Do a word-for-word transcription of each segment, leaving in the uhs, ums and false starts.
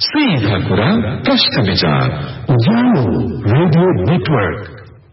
सीधा कुरा प्रश्न विचार उज्यालो रेडियो नेटवर्क।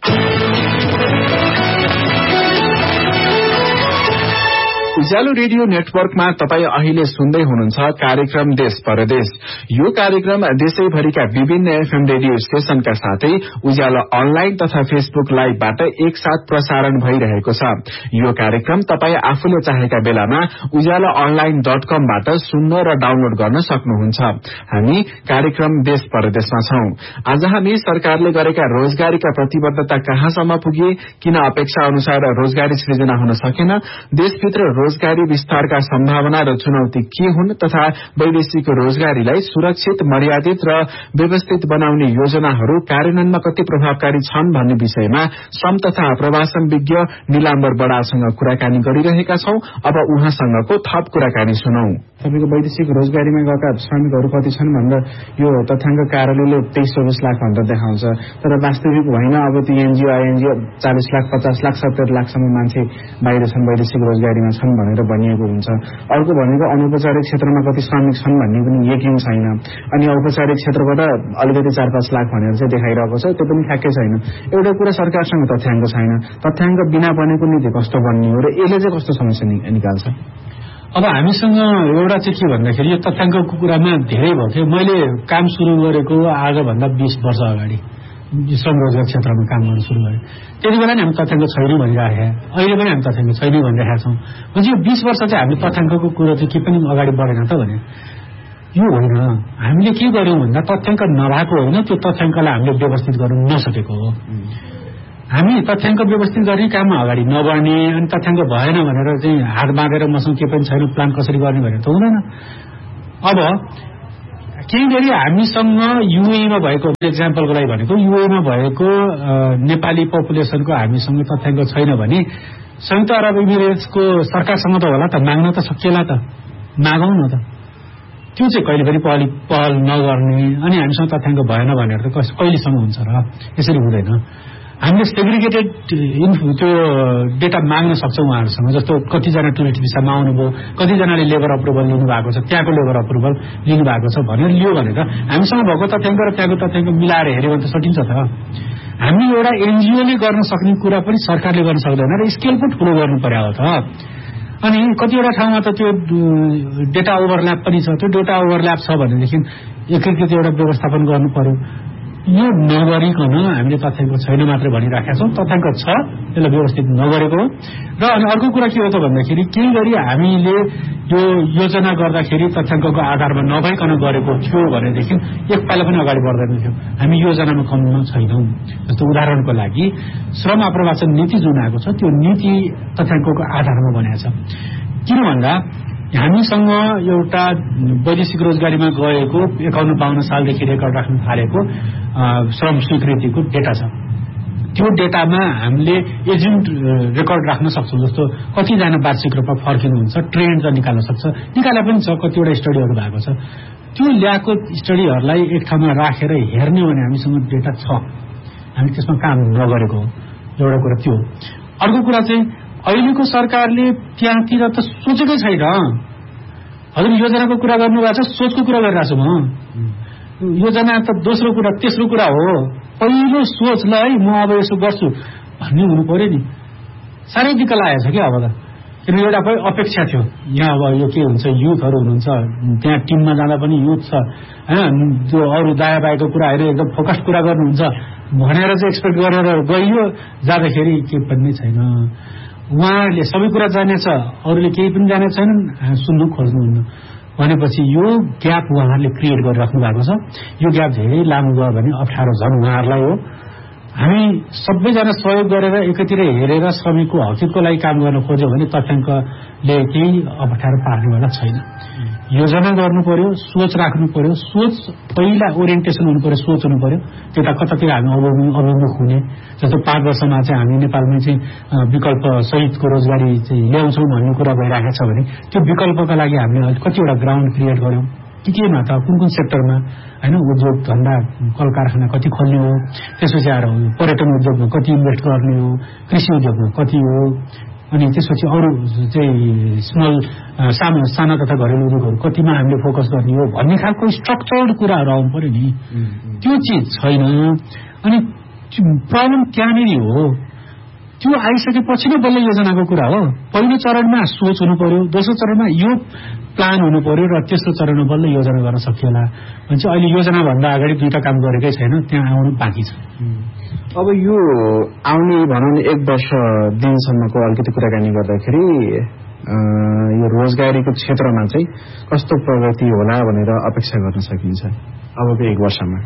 उज्यालो रेडियो नेटवर्कमा तपाई अहिले सुन्दै हुनुहुन्छ कार्यक्रम देश परदेश। यो कार्यक्रम देशैभरिका विभिन्न एफएम रेडियो स्टेशनका साथै उज्यालो अनलाइन तथा फेसबुक लाइभबाट एकसाथ प्रसारण भइरहेको छ। यो कार्यक्रम तपाई आफूले चाहेका बेलामा उज्यालो अनलाइन डट कमबाट सुन्न र डाउनलोड गर्न सक्नुहुन्छ। हामी कार्यक्रम देश परदेशमा छौं। आज हामी सरकारले गरेका रोजगारीका प्रतिबद्धता कहाँसम्म पुगे, किन अपेक्षा अनुसार रोजगारी सृजना हुन सकेन, देशभित्र रोजगारी विस्तारका सम्भावना र चुनौती के हुन् तथा वैदेशिक रोजगारीलाई सुरक्षित, मर्यादित र व्यवस्थित बनाउने योजनाहरू कार्यान्वयनमा कति प्रभावकारी छन् भन्ने विषयमा श्रम तथा प्रवासन विज्ञ निलाम्बर बडालसँग कुराकानी गरिरहेका छौं। अब उहाँसँगको थप कुराकानी सुनौ। तपाईको वैदेशिक रोजगारीमा गएका श्रमिकहरू कति छन् भन्दा यो तथ्याङ्क कार्यालयले तेइस चौबिस लाख भनेर देखाउँछ, तर वास्तविक होइन। अब ती एनजिओ आइएनजिओ चालिस लाख पचास लाख सत्तर लाखसम्म मान्छे बाहिर छन्, वैदेशिक रोजगारीमा छन् भनेर भनिएको हुन्छ। अर्को भनेको अनौपचारिक क्षेत्रमा कति श्रमिक छन् भन्ने पनि यकिन छैन। अनि औपचारिक क्षेत्रबाट अलिकति चार पाँच लाख भनेर चाहिँ देखाइरहेको छ, त्यो पनि ठ्याक्कै छैन। एउटा कुरा सरकारसँग तथ्याङ्क छैन। तथ्याङ्क बिना बनेको नीति कस्तो बन्ने हो र यसले चाहिँ कस्तो समस्या निकाल्छ। अब हामीसँग एउटा चाहिँ के भन्दाखेरि यो तथ्याङ्कको कुरामा धेरै भयो थियो। मैले काम सुरु गरेको आजभन्दा बीस वर्ष अगाडि श्रम रोजगार क्षेत्रमा काम गर्न सुरु गरेँ। त्यति बेला नि हामी तथ्याङ्क छैन भनिरहेका, अहिले पनि हामी तथ्याङ्क छैन भनिरहेका छौँ। भनेपछि यो बीस वर्ष चाहिँ हामीले तथ्याङ्कको कुरो चाहिँ के पनि अगाडि बढेन त भने यो होइन। हामीले के गर्यौँ भन्दा तथ्याङ्क नभएको होइन, त्यो तथ्याङ्कलाई हामीले व्यवस्थित गर्न नसकेको हो। हामी तथ्याङ्क व्यवस्थित गर्ने काममा अगाडि नबढ्ने, अनि तथ्याङ्क भएन भनेर चाहिँ हात बाँधेर मसँग के पनि छैन प्लान कसरी गर्ने भनेर त हुँदैन। अब केही गरी हामीसँग युएमा भएको एक्जाम्पलको लागि भनेको युएमा भएको नेपाली पपुलेसनको हामीसँग तथ्याङ्क छैन भने संयुक्त अरब इमिरेट्सको सरकारसँग त होला त, माग्न त सकिएला त, मागौँ न त। त्यो चाहिँ कहिले पनि पहल पहल नगर्ने अनि हामीसँग तथ्याङ्क भएन भनेर त कहिलेसम्म हुन्छ र? यसरी हुँदैन। हामीले सेग्रिगेटेड त्यो डेटा माग्न सक्छौँ उहाँहरूसँग। जस्तो कतिजना टुरिस्ट भिसामा आउनुभयो, कतिजनाले लेबर अप्रुभल लिनु भएको छ, त्यहाँको लेबर अप्रुभल लिनु भएको छ भनेर लियो भनेर हामीसँग भएको तथ्याङ्क र त्यहाँको तथ्याङ्क मिलाएर हेऱ्यो भने त सकिन्छ त। हामी एउटा एनजिओले गर्न सक्ने कुरा पनि सरकारले गर्न सक्दैन र स्केल पनि ठुलो गर्नु पर्यो हो त। अनि कतिवटा ठाउँमा त त्यो डेटा ओभरल्याप पनि छ। त्यो डेटा ओभरल्याप छ भनेदेखि एकीकृत एउटा व्यवस्थापन गर्नु पर्यो। यो नगरिकन हामीले तथ्याङ्क छैन मात्रै भनिराखेका छौँ। तथ्याङ्क छ, यसलाई व्यवस्थित नगरेको हो। र अनि अर्को कुरा के हो त भन्दाखेरि केही गरी हामीले यो योजना गर्दाखेरि तथ्याङ्कको आधारमा नभइकन गरेको थियो भनेदेखि एक पाइला पनि अगाडि बढ्दैन थियो। हामी योजनामा कममा छैनौँ। जस्तो उदाहरणको लागि श्रम आप्रवासन नीति जुन आएको छ त्यो नीति तथ्याङ्कको आधारमा बनाएको छ। किन भन्दा हामीसँग एउटा वैदेशिक रोजगारीमा गएको एकाउन्न बाहन्न सालदेखि रेकर्ड राख्न थालेको श्रम स्वीकृतिको डेटा छ। त्यो डेटामा हामीले एजेन्ट रेकर्ड राख्न सक्छौँ। जस्तो कतिजना वार्षिक रूपमा फर्किनुहुन्छ, ट्रेन्ड त निकाल्न सक्छ, निकाले पनि छ, कतिवटा स्टडीहरू भएको छ। त्यो ल्याएको स्टडीहरूलाई एक ठाउँमा राखेर हेर्ने भने हामीसँग डेटा छ, हामी त्यसमा काम नगरेको हो। एउटा कुरा त्यो। अर्को कुरा चाहिँ अहिलेको सरकारले त्यहाँतिर त सोचेकै छैन। हजुर योजनाको कुरा गर्नुभएको छ, सोचको कुरा गरिरहेको छु म। योजना त दोस्रो कुरा तेस्रो कुरा हो। पहिलो सोच ल है म अब यसो गर्छु भन्ने हुनु पर्यो नि। साह्रै दिक्क लागेको छ क्या अब त। किनभने एउटा अपेक्षा थियो यहाँ अब यो के हुन्छ, युथहरू हुनुहुन्छ त्यहाँ टिममा जाँदा पनि युथ छ होइन, त्यो अरू दायाँ बायाँको कुराहरू एकदम फोकस्ड कुरा गर्नुहुन्छ भनेर चाहिँ एक्सपेक्ट गरेर गइयो। जाँदाखेरि केही पनि छैन। उहाँहरूले सबै कुरा जानेछ, अरूले केही पनि जानेको छैनन्, सुन्नु खोज्नुहुन्न भनेपछि यो ग्याप उहाँहरूले क्रिएट गरिराख्नु भएको छ। यो ग्याप धेरै लामो गयो भने अप्ठ्यारो झन् उहाँहरूलाई हो। हामी सबैजना सहयोग गरेर एकैतिर हेरेर श्रमिकको हकितको लागि काम गर्न खोज्यो भने तथ्याङ्कले केही अप्ठ्यारो पार्नेवाला छैन। योजना गर्नु पर्यो, सोच राख्नु पर्यो। सोच पहिला ओरिएन्टेसन हुनु पर्यो, सोच हुनु पर्यो। त्यता कतातिर हामी अभिमुख हुने। जस्तो पाँच वर्षमा चाहिँ हामी नेपालमै चाहिँ विकल्प सहितको रोजगारी चाहिँ ल्याउँछौँ भन्ने कुरा भइरहेको छ भने त्यो विकल्पका लागि हामीले कतिवटा ग्राउन्ड क्रिएट गर्यौँ, के केमा त, कुन कुन सेक्टरमा होइन, उद्योग धन्दा कल कारखाना कति खोल्ने हो, त्यसपछि आएर पर्यटन उद्योगमा कति इन्भेस्ट गर्ने हो, कृषि उद्योगमा कति हो, अनि त्यसपछि अरू चाहिँ स्मल सानो साना तथा घरेलु उद्योगहरू कतिमा हामीले फोकस गर्ने हो भन्ने खालको स्ट्रक्चर्ड कुराहरू आउनु पर्यो नि। त्यो चिज छैन। अनि प्रब्लम त्यहाँनिर हो। त्यो आइसकेपछि नै बल्ल योजनाको कुरा हो। पहिलो चरणमा सोच हुनु पर्यो, दोस्रो चरणमा यो प्लान हुनु पर्यो र तेस्रो चरणमा बल्ल योजना गर्न सकिएला। भने चाहिँ अहिले योजना भन्दा अगाडि दुईटा काम गरेकै छैन, त्यहाँ आउनु बाँकी छ। अब यो आउने भनौँ न एक वर्ष दिनसम्मको अलिकति कुराकानी गर्दाखेरि यो रोजगारीको क्षेत्रमा चाहिँ कस्तो प्रगति होला भनेर अपेक्षा गर्न सकिन्छ अबको एक वर्षमा?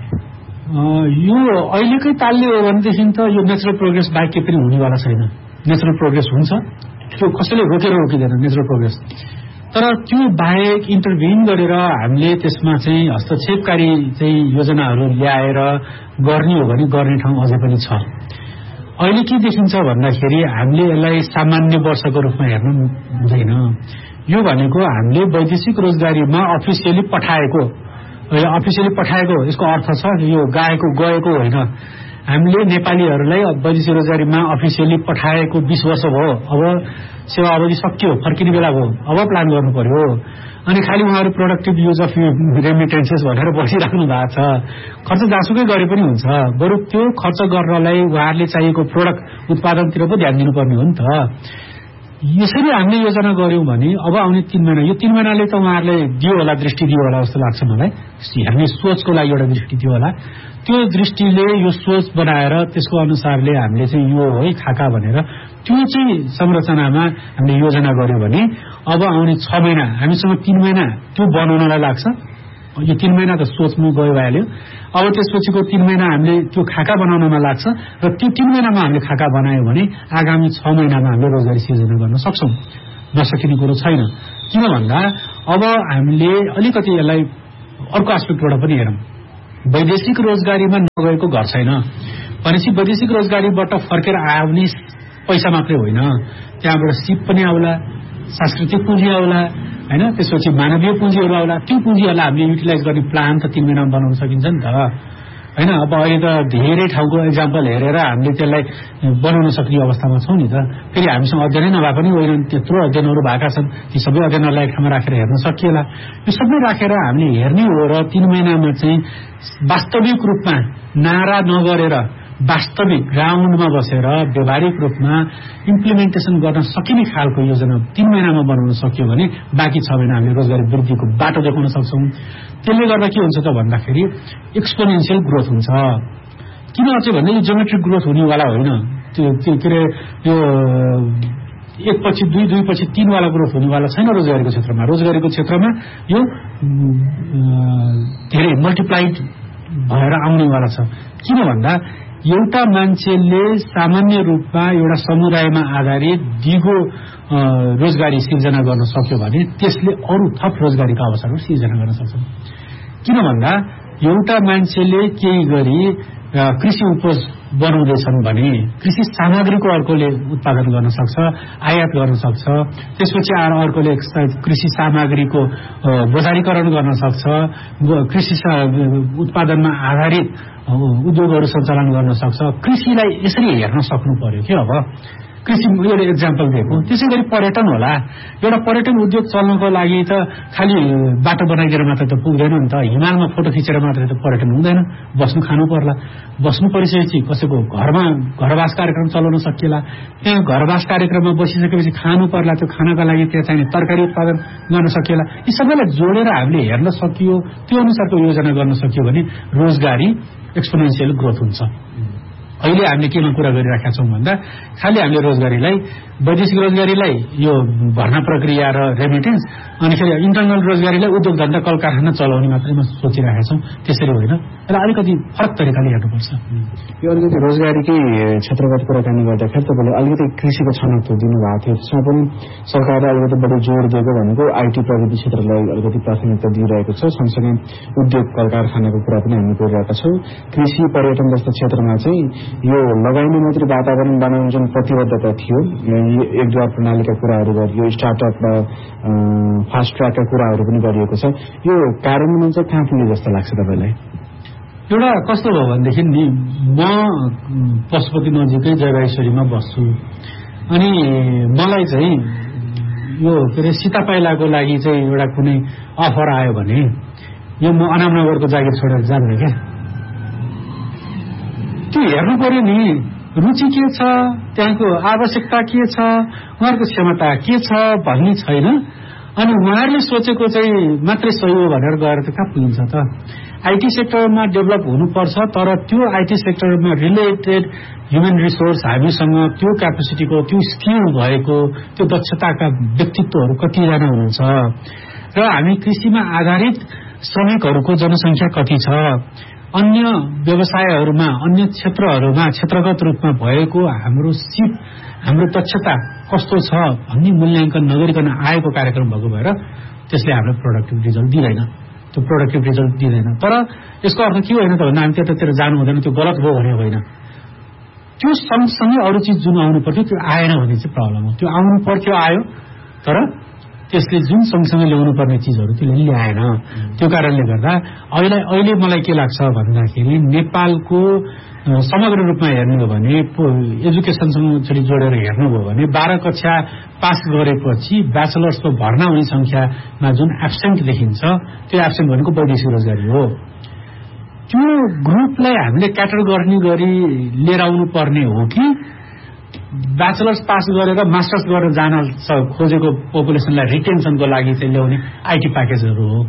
यो अहिलेकै तालले हो भनेदेखि त यो नेचुरल प्रोग्रेस बाहेक के पनि हुनेवाला छैन। नेचुरल प्रोग्रेस हुन्छ, त्यो कसैले रोकेर रोकिँदैन नेचुरल प्रोग्रेस। तर त्यो बाहेक इन्टरभ्युन गरेर हामीले त्यसमा चाहिँ हस्तक्षेपकारी चाहिँ योजनाहरू ल्याएर गर्ने हो भने गर्ने ठाउँ अझै पनि छ। अहिले के देखिन्छ भन्दाखेरि हामीले यसलाई सामान्य वर्षको रूपमा हेर्नु हुँदैन। यो भनेको हामीले वैदेशिक रोजगारीमा अफिसियली पठाएको अफिसियली पठाएको यसको अर्थ छ यो गएको गएको होइन। हामीले नेपालीहरूलाई वैदेशिक रोजगारीमा अफिसियली पठाएको बीस वर्ष भयो। अब सेवा अवधि सकियो, फर्किने बेला भयो, अब प्लान गर्नु पर्यो। अनि खालि उहाँहरू प्रोडक्टिभ युज अफ रेमिटेन्सेस भनेर बसिराख्नु भएको छ। खर्च जहाँसुकै गरे पनि हुन्छ, बरु त्यो खर्च गर्नलाई उहाँहरूले चाहिएको प्रोडक्ट उत्पादनतिर पो ध्यान दिनुपर्ने हो नि त। यसरी हामीले योजना गर्यौं भने अब आउने तीन महिना यो तीन महिनाले त उहाँहरूले दियो होला, दृष्टि दियो होला जस्तो लाग्छ मलाई। हामी सोचको लागि एउटा दृष्टि दियो होला। त्यो दृष्टिले यो सोच बनाएर त्यसको अनुसारले हामीले चाहिँ यो है खाका भनेर त्यो चाहिँ संरचनामा हामीले योजना गर्यो भने अब आउने छ महिना हामीसँग तीन महिना त्यो बनाउनलाई लाग्छ। यो तीन महिना त सोचमा गयो भइहाल्यो। अब त्यसपछिको तीन महिना हामीले त्यो खाका बनाउनमा लाग्छ र त्यो तीन महिनामा हामीले खाका बनायौं भने आगामी छ महिनामा हामीले रोजगारी सिर्जना गर्न सक्छौं। नसकिने कुरो छैन। किन भन्दा अब हामीले अलिकति यसलाई अर्को एस्पेक्टबाट पनि हेरौं। वैदेशिक रोजगारीमा नगएको घर छैन भनेपछि वैदेशिक रोजगारीबाट फर्केर आउने पैसा मात्रै होइन, त्यहाँबाट सिप पनि आउला, सांस्कृतिक पुँजी आउला हैन, त्यसपछि मानवीय पुँजीहरू आउला। त्यो पुँजीहरूलाई हामीले युटिलाइज गर्ने प्लान त तीन महिनामा बनाउन सकिन्छ नि त हैन। अब अहिले त धेरै ठाउँको एक्जाम्पल हेरेर हामीले त्यसलाई बनाउन सक्ने अवस्थामा छौं नि त। फेरि हामीसँग अध्ययनै नभए पनि होइन, त्यत्रो अध्ययनहरू भएका छन्, ती सबै अध्ययनहरूलाई एक ठाउँमा राखेर हेर्न सकिएला। यो सबै राखेर हामीले हेर्ने हो र तीन महिनामा चाहिँ वास्तविक रूपमा नारा नगरेर वास्तविक ग्राउन्डमा बसेर व्यावहारिक रूपमा इम्प्लिमेन्टेसन गर्न सकिने खालको योजना तीन महिनामा बनाउन सक्यो भने बाँकी छ महिना हामीले रोजगारी वृद्धिको बाटो देखाउन सक्छौं। त्यसले गर्दा के हुन्छ त भन्दाखेरि एक्सपोनेन्शियल ग्रोथ हुन्छ। किन चाहिँ भन्दा यो जियोमेट्रिक ग्रोथ हुनेवाला होइन। त्यो के अरे यो एक पछि दुई दुई पछि तीन वाला ग्रोथ हुनेवाला छैन रोजगारीको क्षेत्रमा। रोजगारीको क्षेत्रमा यो धेरै मल्टिप्लाइड भएर आउनेवाला छ। किन भन्दा एउटा मान्छेले सामान्य रूपमा एउटा समुदायमा आधारित दिगो रोजगारी सिर्जना गर्न सक्यो भने त्यसले अरू थप रोजगारीका अवसरहरू सिर्जना गर्न सक्छ। किन भन्दा एउटा मान्छेले केही गरी कृषि उपज बनाउँदैछन् भने कृषि सामग्रीको अर्कोले उत्पादन गर्न सक्छ, आयात गर्न सक्छ। त्यसपछि आएर अर्कोले कृषि सामग्रीको बजारीकरण गर्न सक्छ, कृषि उत्पादनमा आधारित उद्योगहरू सञ्चालन गर्न सक्छ। कृषिलाई यसरी हेर्न सक्नु पर्यो कि अब कृषि एउटा एक्जाम्पल दिएको। त्यसै गरी पर्यटन होला। एउटा पर्यटन उद्योग चल्नको लागि त खालि बाटो बनाइदिएर मात्र त पुग्दैन नि त। हिमालमा फोटो खिचेर मात्रै त पर्यटन हुँदैन। बस्नु खानु पर्ला। बस्नु परिसकेपछि कसैको घरमा घरवास कार्यक्रम चलाउन सकिएला। त्यहाँ घरवास कार्यक्रममा बसिसकेपछि खानु पर्ला। त्यो खानाका लागि त्यहाँ चाहिने तरकारी उत्पादन गर्न सकिएला। यी सबैलाई जोडेर हामीले हेर्न सकियो, त्यो अनुसारको योजना गर्न सकियो भने रोजगारी एक्सपोनेन्शियल ग्रोथ हुन्छ। अहिले हामीले केमा कुरा गरिराखेका छौं भन्दा खालि हामीले रोजगारीलाई वैदेशिक रोजगारीलाई यो भर्ना प्रक्रिया र रेमिटेन्स अनि फेरि इन्टरनल रोजगारीलाई उद्योग धन्दा कल कारखाना चलाउने मात्रै सोचिरहेका छौं। त्यसरी होइन, र अलिकति फरक तरिकाले हेर्नुपर्छ। यो अलिकति रोजगारीकै क्षेत्रगत कुराकानी गर्दाखेरि तपाईँले अलिकति कृषिको छनौट दिनुभएको थियो। त्यसमा पनि सरकारले अलिकति बढी जोड दिएको भनेको आइटी प्रविधि क्षेत्रलाई अलिकति प्राथमिकता दिइरहेको छ। सँगसँगै उद्योग कल कारखानाको कुरा पनि हामी गरिरहेका छौं। कृषि पर्यटन जस्ता क्षेत्रमा चाहिँ यो लगाइने मात्रै वातावरण बनाउने जुन प्रतिबद्धता थियो, एकद्वार प्रणालीका कुराहरू गरियो, स्टार्टअप र फास्ट ट्र्याकका कुराहरू पनि गरिएको छ। यो कार्यान्वयन चाहिँ कहाँ पुग्यो जस्तो लाग्छ तपाईँलाई? एउटा कस्तो भयो भनेदेखि नि म पशुपति नजिकै जयगाईश्वरीमा बस्छु। अनि मलाई चाहिँ यो के अरे सीतापाइलाको लागि चाहिँ एउटा कुनै अफर आयो भने यो म अनामनगरको जागिर छोडेर जाँदैन क्या। त्यो हेर्नु पर्यो नि, रुचि के छ, त्यहाँको आवश्यकता के छ, उहाँहरूको क्षमता के छ भन्ने छैन। अनि उहाँहरूले सोचेको चाहिँ मात्रै सही हो भनेर गएर त कहाँ पुगिन्छ त। आइटी सेक्टरमा डेभलप हुनुपर्छ, तर त्यो आइटी सेक्टरमा रिलेटेड ह्युमन रिसोर्स हामीसँग त्यो क्यापेसिटीको, त्यो स्किल भएको, त्यो दक्षताका व्यक्तित्वहरू कतिजना हुनुहुन्छ र हामी कृषिमा आधारित श्रमिकहरूको जनसङ्ख्या कति छ, अन्य व्यवसायहरूमा, अन्य क्षेत्रहरूमा क्षेत्रगत रूपमा भएको हाम्रो सिप, हाम्रो दक्षता कस्तो छ भन्ने मूल्याङ्कन नगरिकन आएको कार्यक्रम भएको भएर त्यसले हाम्रो प्रोडक्टिभ रिजल्ट दिँदैन, त्यो प्रोडक्टिभ रिजल्ट दिँदैन। तर यसको अर्थ के होइन त भन्दा हामी त्यतातिर जानु हुँदैन, त्यो गलत भयो भने होइन। त्यो सँगसँगै अरू चिज जुन आउनु पर्थ्यो त्यो आएन भने चाहिँ प्रब्लम हो। त्यो आउनु पर्थ्यो, आयो, तर त्यसले जुन सँगसँगै ल्याउनु पर्ने चिजहरू त्यसले ल्याएन। त्यो कारणले गर्दा अहिले अहिले मलाई के लाग्छ भन्दाखेरि नेपालको समग्र रूपमा हेर्ने हो भने एजुकेसनसँग चाहिँ जोडेर हेर्नुभयो भने बाह्र कक्षा पास गरेपछि ब्याचलर्सको भर्ना हुने संख्यामा जुन एब्सेन्ट देखिन्छ त्यो एब्सेन्ट भनेको वैदेशिक रोजगारी हो। त्यो ग्रुपलाई हामीले क्याटर गर्ने गरी लिएर आउनु पर्ने हो कि ब्याचलर्स पास गरेर मास्टर्स गरेर जान खोजेको पपुलेसनलाई रिटेन्सनको लागि चाहिँ ल्याउने आइटी प्याकेजहरू हो।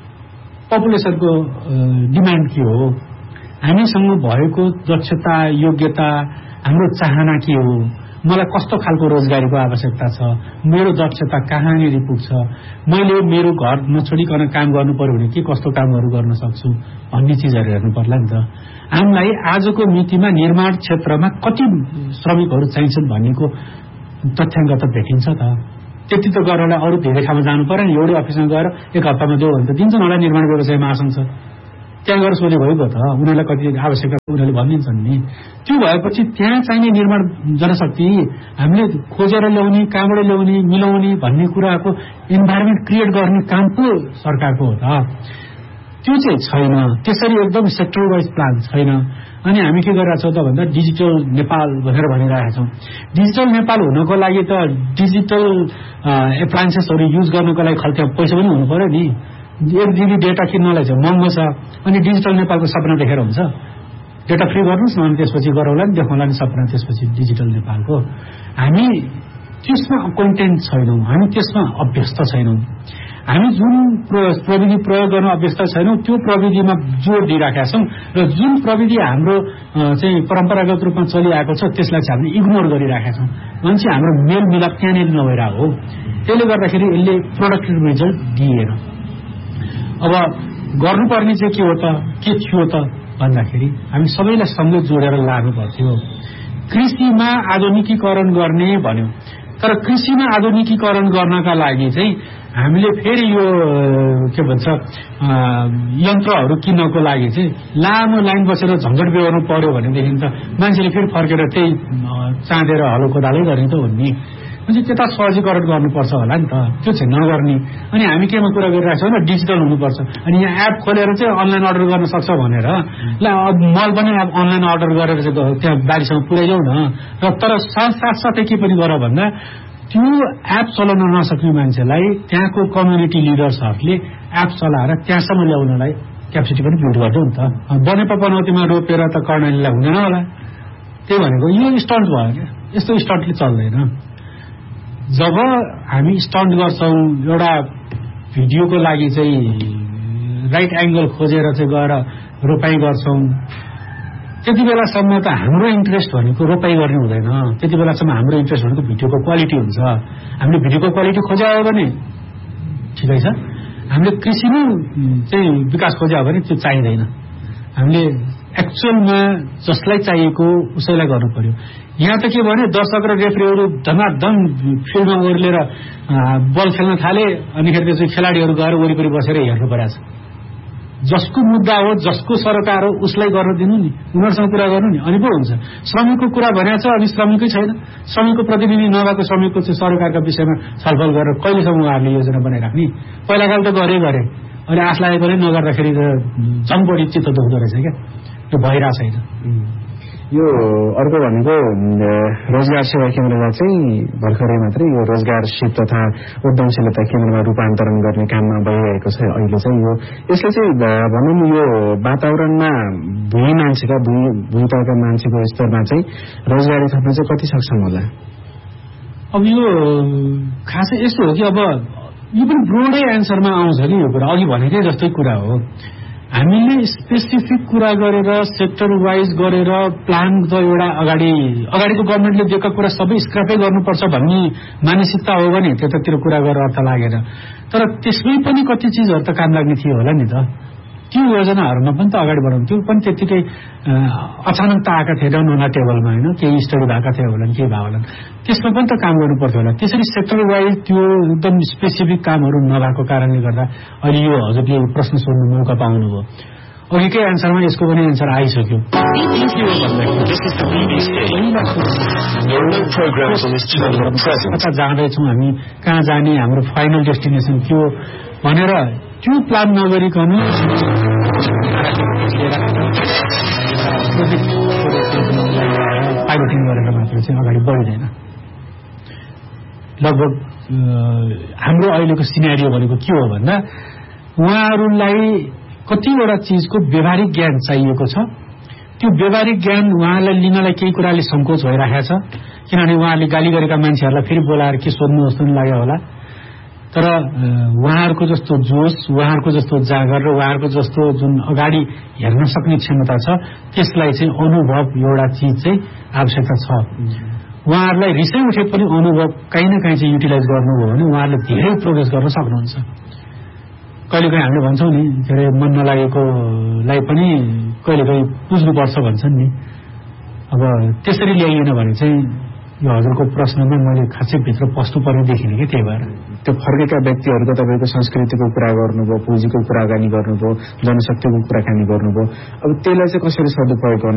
पपुलेसनको डिमान्ड के हो, हामीसँग भएको दक्षता, योग्यता, हाम्रो चाहना के हो, मलाई कस्तो खालको रोजगारीको आवश्यकता छ, मेरो दक्षता कहाँनिर पुग्छ, मैले मेरो घर नछोडिकन काम गर्नु पर्यो भने के कस्तो कामहरू गर्न सक्छु भन्ने चिजहरू हेर्नु पर्ला नि त। हामीलाई आजको मितिमा निर्माण क्षेत्रमा कति श्रमिकहरू चाहिन्छन् भन्नेको तथ्याङ्क त भेटिन्छ त। त्यति त गर्नलाई अरू धेरै ठाउँमा जानु पर्यो नि। एउटै अफिसमा गएर एक हप्तामा देऊ भने त दिन्छन् होला निर्माण व्यवसायमा आसङ्ग छ, त्यहाँ गएर सोधे भइगयो त। उनीहरूलाई कति आवश्यकता उनीहरूले भनिदिन्छन् नि। त्यो भएपछि त्यहाँ चाहिने निर्माण जनशक्ति हामीले खोजेर ल्याउने, कहाँबाट ल्याउने, मिलाउने भन्ने कुराको इन्भाइरोमेन्ट क्रिएट गर्ने काम पो सरकारको हो त। त्यो चाहिँ छैन। त्यसरी एकदम सेक्टर वाइज प्लान छैन। अनि हामी के गरिरहेको छौँ त भन्दा डिजिटल नेपाल भनेर भनिरहेका छौँ। डिजिटल नेपाल हुनको लागि त डिजिटल एप्लायन्सेसहरू युज गर्नको लागि खर्च पैसा पनि हुनु पर्यो नि। एक जिबी डेटा किन्नलाई चाहिँ महँगो छ। अनि डिजिटल नेपालको सपना देखेर हुन्छ? डेटा फ्री गर्नुहोस् न, अनि त्यसपछि गरौँला नि, देखाउँला नि सपना त्यसपछि डिजिटल नेपालको। हामी त्यसमा कन्टेन्ट छैनौँ, हामी त्यसमा अभ्यस्त छैनौँ। हामी जुन प्रविधि प्रयोग गर्न अभ्यस्त छैनौँ त्यो प्रविधिमा जोड दिइराखेका छौँ र जुन प्रविधि हाम्रो चाहिँ परम्परागत रूपमा चलिआएको छ त्यसलाई चाहिँ हामीले इग्नोर गरिराखेका छौँ। मान्छे हाम्रो मेल मिलाप त्यहाँनिर नभइरहेको हो। त्यसले गर्दाखेरि यसले प्रोडक्टिभ रिजल्ट दिएन। अब गर्नुपर्ने चाहिँ के हो त, के थियो त भन्दाखेरि हामी सबैलाई सँगै जोडेर लानु पर्थ्यो। कृषिमा आधुनिकीकरण गर्ने भन्यो, तर कृषिमा आधुनिकीकरण गर्नका लागि चाहिँ हामीले फेरि यो के भन्छ यन्त्रहरू किन्नको लागि चाहिँ लामो लाइन बसेर झन्झट बेहोर्नु पर्यो भनेदेखि त मान्छेले फेरि फर्केर त्यही चाँदेर हलो कोदालै गर्ने त हो नि। म्हणजे त्यता सहजीकरण गर्नुपर्छ होला नि त, त्यो चाहिँ नगर्ने। अनि हामी केमा कुरा गरिरहेको छौँ, डिजिटल हुनुपर्छ। अनि यहाँ एप खोलेर चाहिँ अनलाइन अर्डर गर्न सक्छ भनेर ल मल पनि एप अनलाइन अर्डर गरेर चाहिँ त्यहाँ बारीसम्म पुर्याइदेऊ न। र तर साथसाथै के पनि गर भन्दा त्यो एप चलाउन नसक्ने मान्छेलाई त्यहाँको कम्युनिटी लिडर्सहरूले एप चलाएर त्यहाँसम्म ल्याउनलाई क्यापेसिटी पनि बिल्ड गर्छौँ नि त। बनेपा बनौतीमा रोपेर त कर्णालीलाई हुँदैन होला। त्यही भनेको यो स्टन्ट भयो क्या, यस्तो स्टन्टले चल्दैन। जब हामी स्टन्ट गर्छौँ, एउटा भिडियोको लागि चाहिँ राइट एङ्गल खोजेर चाहिँ गएर रोपाई गर्छौँ, त्यति बेलासम्म त हाम्रो इन्ट्रेस्ट भनेको रोपाई गर्ने हुँदैन। त्यति बेलासम्म हाम्रो इन्ट्रेस्ट भनेको भिडियोको क्वालिटी हुन्छ। हामीले भिडियोको क्वालिटी खोज्यो भने ठिकै छ, हामीले कृषिमै चाहिँ विकास खोज्यो भने त्यो चाहिँदैन। हामीले एक्चुअलमा जसलाई चाहिएको उसैलाई गर्नु पर्यो। यहाँ त के भने दर्शक र रेफ्रीहरू धमाधम फिल्डमा ओर्लेर बल खेल्न थाले, अनिखेरि त्यसपछि खेलाडीहरू गएर वरिपरि बसेर हेर्नु परेको छ। जसको मुद्दा हो, जसको सरकार हो उसलाई गर्न दिनु नि, उनीहरूसँग कुरा गर्नु नि, अनि पो हुन्छ। श्रमिकको कुरा भनेको छ, अनि श्रमिकै छैन। श्रमिकको प्रतिनिधि नभएको श्रमिकको चाहिँ सरकारका विषयमा छलफल गरेर कहिलेसम्म उहाँहरूले योजना बनाइराख्ने? पहिलाकाल त गरे गरे अहिले आश लागेको नै नगर्दाखेरि त झन् बढी चित्त दुख्दो रहेछ क्या, त्यो भइरहेको छैन। यो अर्को भनेको रोजगार सेवा केन्द्रमा चाहिँ भर्खरै मात्रै यो रोजगार सिप तथा उद्यमशीलता केन्द्रमा रूपान्तरण गर्ने काममा भइरहेको छ अहिले चाहिँ यो यसले चाहिँ भनौँ यो वातावरणमा भूमि मान्छेका भूमि तहका मान्छेको स्तरमा चाहिँ रोजगारी थप्न चाहिँ कति सक्षम होला? अब यो खासै यस्तो हो कि अब यो पनि ब्रोडै एन्सरमा आउँछ नि यो कुरा, अघि भनेकै जस्तै कुरा हो। हामीले स्पेसिफिक कुरा गरेर सेक्टर वाइज गरेर प्लान त एउटा अगाडि अगाडिको गभर्मेन्टले दिएका कुरा सबै स्क्रैपै गर्नुपर्छ भन्ने मानसिकता हो भने त्यतातिर कुरा गरेर अर्थ लागेन। तर त्यसमै पनि कति चिजहरू त काम लाग्ने थियो होला नि त, त्यो योजनाहरूमा पनि त अगाडि बढाउनु, त्यो पनि त्यत्तिकै अचानक त आएका थिएनन् होला टेबलमा, होइन, केही स्टडी भएका थियो होला, केही भयो होला, त्यसमा पनि त काम गर्नुपर्थ्यो होला। त्यसरी सेक्टर वाइज त्यो एकदम स्पेसिफिक कामहरू नभएको कारणले गर्दा अहिले यो हजुरले प्रश्न सोध्नु मौका पाउनुभयो। अघिकै एन्सरमा यसको पनि एन्सर आइसक्यो। कता जाँदैछौँ हामी, कहाँ जाने, हाम्रो फाइनल डेस्टिनेसन के हो भनेर त्यो प्लान नगरिकन पाइलटिङ गरेर मात्र चाहिँ अगाडि बढिँदैन। लगभग हाम्रो अहिलेको सिनेरियो भनेको के हो भन्दा उहाँहरूलाई कतिवटा चिजको व्यवहारिक ज्ञान चाहिएको छ। त्यो व्यवहारिक ज्ञान उहाँलाई लिनलाई केही कुराले सङ्कोच भइरहेको छ, किनभने उहाँले गाली गरेका मान्छेहरूलाई फेरि बोलाएर के सोध्नु जस्तो नि लाग्यो होला। तर उहाँहरूको जस्तो जोस, उहाँहरूको जस्तो जागर र उहाँहरूको जस्तो जुन अगाडि हेर्न सक्ने क्षमता छ, त्यसलाई चाहिँ अनुभव एउटा चिज चाहिँ आवश्यकता छ। उहाँहरूलाई रिसै उठे पनि अनुभव काहीँ न काहीँ चाहिँ युटिलाइज गर्नुभयो भने उहाँहरूले धेरै प्रोग्रेस गर्न सक्नुहुन्छ। कहिलेकाहीँ हामीले भन्छौँ नि, के अरे मन नलागेकोलाई पनि कहिलेकाहीँ बुझ्नुपर्छ भन्छन् नि। अब त्यसरी ल्याइएन भने चाहिँ यो हजुरको प्रश्नमा मैले खासै भित्र पस्नु पर्ने देखिने कि, त्यही भएर त्यो फर्केका व्यक्तिहरूको तपाईँको संस्कृतिको कुरा गर्नुभयो, पुँजीको कुराकानी गर्नुभयो, जनशक्तिको कुराकानी गर्नुभयो, अब त्यसलाई चाहिँ कसरी सदुपयोग गर्नु